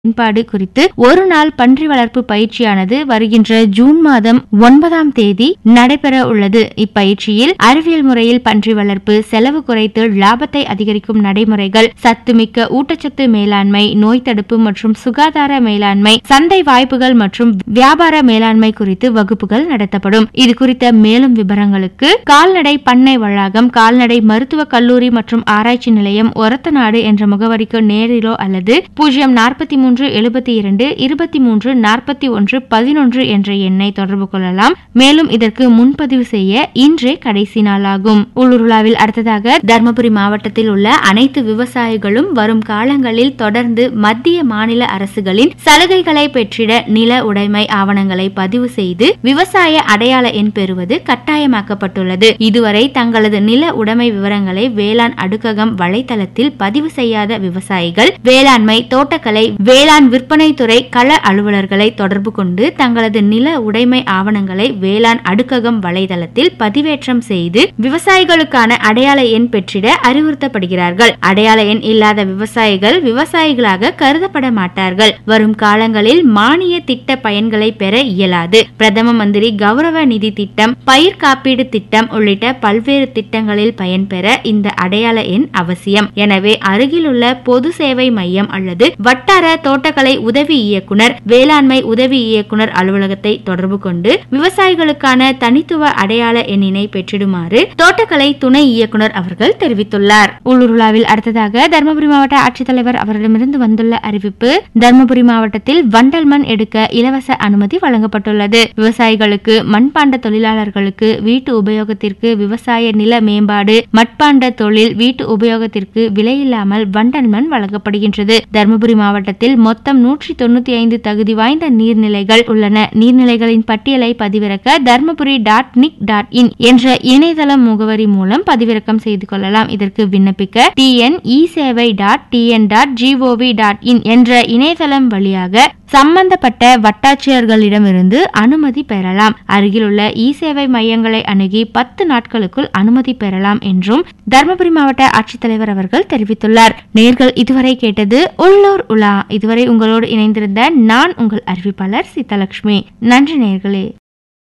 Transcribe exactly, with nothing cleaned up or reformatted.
பயன்பாடு குறித்து ஒரு நாள் பன்றி வளர்ப்பு பயிற்சியானது வருகின்ற ஜூன் மாதம் ஒன்பதாம் தேதி நடைபெற உள்ளது. இப்பயிற்சியில் அறிவியல் முறையில் பன்றி வளர்ப்பு, செலவு குறைத்து லாபத்தை அதிகரிக்கும் நடைமுறைகள், சத்துமிக்க ஊட்டச்சத்து மேலாண்மை, நோய் தடுப்பு மற்றும் சுகாதார மேலாண்மை, சந்தை வாய்ப்புகள் மற்றும் வியாபார மேலாண்மை குறித்து வகுப்புகள் நடத்தப்படும். இது குறித்த மேலும் விவரங்களுக்கு கால்நடை பண்ணை வளாகம், கால்நடை மருத்துவ கல்லூரி மற்றும் ஆராய்ச்சி நிலையம், ஒரத்தநாடு என்ற முகவரிக்கு நேரிலோ அல்லது பூஜ்ஜியம் நாற்பத்தி மூன்று எழுபத்தி இரண்டு இருபத்தி மூன்று நாற்பத்தி ஒன்று பதினொன்று என்ற எண்ணை தொடர்பு கொள்ளலாம். மேலும் இதற்கு முன்பதிவு செய்ய இன்றே கடைசி நாளாகும். உள்ளூர்விழாவில் அடுத்ததாக தர்மபுரி மாவட்டத்தில் உள்ள அனைத்து விவசாயிகளும் வரும் காலங்களில் தொடர்ந்து மத்திய மாநில அரசுகளின் சலுகைகளை பெற்றிட நில உடைமை ஆவணங்களை பதிவு செய்து விவசாய அடையாள எண் பெறுவது கட்டாயமாக்கப்பட்டுள்ளது. இதுவரை தங்களது நில உடைமை விவரங்களை வேளாண் அடுக்ககம் வலைதளத்தில் பதிவு செய்யாத விவசாயிகள் வேளாண்மை, தோட்டக்கலை, வேளாண் விற்பனை துறை கள அலுவலர்களை தொடர்பு கொண்டு தங்களது நில உடைமை ஆவணங்களை வேளாண் அடுக்ககம் வலைதளத்தில் பதிவேற்றம் செய்து விவசாயிகளுக்கான அடையாள எண் பெற்றிட அறிவுறுத்தப்படுகிறார்கள். அடையாள எண் இல்லாத விவசாயிகள் விவசாயிகளாக கருதப்பட மாட்டார்கள். வரும் காலங்களில் மானிய திட்ட பயன்களை பெற இயலாது. பிரதம மந்திரி கௌரவ நிதி திட்டம், பயிர் காப்பீடு திட்டம் உள்ளிட்ட பல்வேறு திட்டங்களில் பயன்பெற இந்த அடையாள எண் அவசியம். எனவே அருகிலுள்ள பொது சேவை மையம் அல்லது வட்டார தோட்டக்கலை உதவி இயக்குனர், வேளாண்மை உதவி இயக்குனர் அலுவலகத்தை தொடர்பு கொண்டு விவசாயிகளுக்கான தனித்துவ அடையாள எண்ணினை பெற்றிடுமாறு தோட்டக்கலை துணை இயக்குனர் அவர்கள் தெரிவித்துள்ளார். உள்ளூர்விழாவில் அடுத்ததாக தர்மபுரி மாவட்ட ஆட்சித்தலைவர் அவரிடமிருந்து வந்துள்ள அறிவிப்பு. தர்மபுரி மாவட்டத்தில் வண்டல் மண் எடுக்க இலவச அனுமதி வழங்கப்பட்டுள்ளது. விவசாயிகளுக்கு, மண்பாண்ட தொழிலாளர்களுக்கு, வீட்டு உபயோகத்திற்கு, விவசாய நில மேம்பாடு, மட்பாண்ட தொழில், வீட்டு உபயோகத்திற்கு விலையில்லாமல் வண்டல் மண் வழங்கப்படுகின்றது. தர்மபுரி மாவட்டத்தில் மொத்தம் நூற்றி தொண்ணூத்தி ஐந்து தகுதி வாய்ந்த நீர்நிலைகள் உள்ளன. நீர்நிலைகளின் பட்டியலை பதிவிறக்க Dharmapuri dot Nick dot in என்ற இணையதள முகவரி மூலம் பதிவிறக்கம் செய்து கொள்ளலாம். இதற்கு விண்ணப்பிக்க டிஎன் இ சேவை dot TN dot gov dot in என்ற இணையதளம் வழியாக சம்பந்தப்பட்ட வட்டாட்சியர்களிடமிருந்து அனுமதி பெறலாம். அருகிலுள்ள இ சேவை மையங்களை அணுகி பத்து நாட்களுக்குள் அனுமதி பெறலாம் என்றும் தர்மபுரி மாவட்ட ஆட்சித்தலைவர் அவர்கள் தெரிவித்துள்ளார். நேர்கள் இதுவரை கேட்டது உள்ளூர் உலா. இதுவரை உங்களோடு இணைந்திருந்த நான் உங்கள் அறிவிப்பாளர் சீதாலட்சுமி. நன்றி நேர்களே.